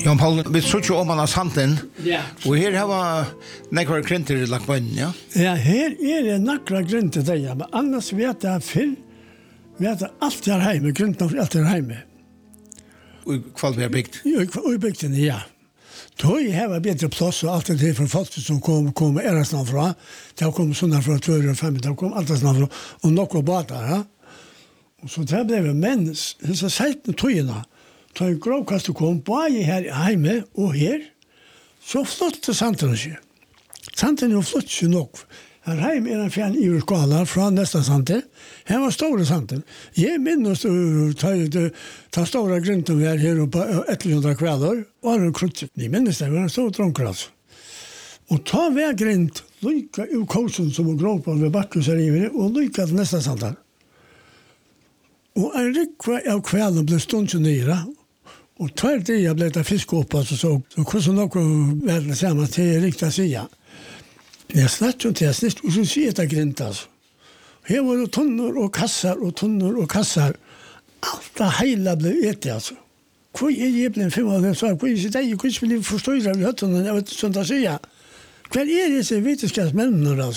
Jan Paul, vi så ju om man har santen. Ja. Och här har några krinter lagt på ja. Ja, här är några krinter där, ja, men annars vet jag för vet allt jag hemma, krinter allt jag hemma. Och kval vi har byggt. Och byggt den, ja. Då är det bättre plats och allt det för folk som kom era snart från. Det kom såna från 205, det kom allt snart från och några båtar, ja. Och så där blev men så sätt tojorna. Ta en grovkast kom både här hemma och här. Så flott santen sig. Santen är flott så nog. Här hemma är en fjärn i skala från nästa santen. Här var stora santen. Jag minns ta stora grunten vi här uppe 100 kvällar. Och en krutset. Ni minns det var en stor trångklass. Och ta vägrint lika i kosen som grovpar vid backen och lika till nästa santen. Och en rikva av kvällen blev stund nere. Och tvärtom jag blev det fisk upp alltså så kunde något väl samma till rikta sida. Jag snackade inte jag snist och så ser det grint alltså. Här var det tunnor och kassar. Allt det hela blev ätet alltså. Vad är jävlen 5 så vad är det jag kunde väl förstå det vi hade jag vet sånt att säga. Vad är det så vetenskapsmännen alltså?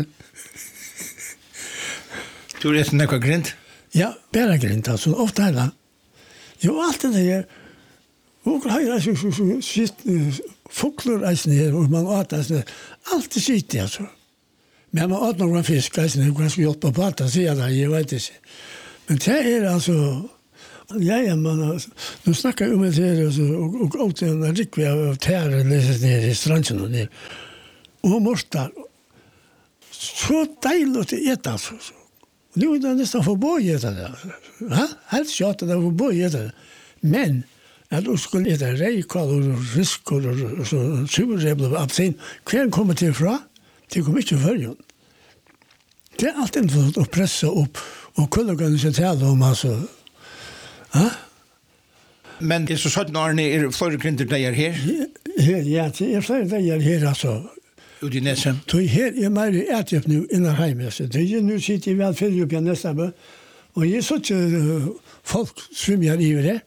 Du vet några grint? Ja, bara grint alltså ofta hela. Jo, allt det där. Och här så shit fåglar alltså och man åt alltså allt det shit alltså. Men man åt några fisk alltså det går ju på pata så jag vet inte. Men det är alltså ja man nu snackar om det här så och åt en riktig av tärre ner i stranden och ner. Och måste så dejligt att äta alltså. Nu är det nästan förbjudet det. Va? Helt shot det var förbjudet. Men att du skulle äta räkor och riskor och så superjävla absin. Kvar kommer till fra? Det kommer inte förrjun. Det är allt inte att pressa upp och kunna sig till om alltså. Ja? Men det är så sånt när ni är för krinter där här. Ja, det är för där här alltså. Och det nästan. Så här är mig ätit nu innan hemma så det är nu sitter vi väl för upp nästa bö. Och jag så folk svimmar i det.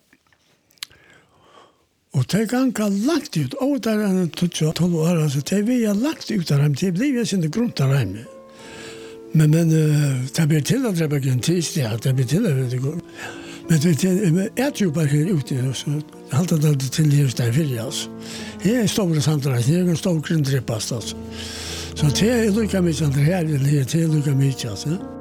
Och det ganska lagt ut och där en tutsa 12 år så det vi har lagt ut där hem till blir ju sin grund där hemma. Men det blir till att det blir en tisdag det blir till det går. Men det är ju bara här ute så allt det till just där vill jag. Här är stora centra, här är en stor grundrepast alltså. Så det är lika mycket det här det är lika mycket alltså.